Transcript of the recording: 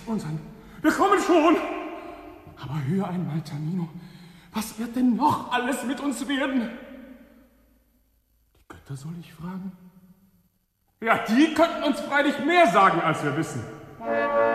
unsern. Wir kommen schon. Aber hör einmal, Tamino, was wird denn noch alles mit uns werden? Die Götter soll ich fragen? Ja, die könnten uns freilich mehr sagen, als wir wissen.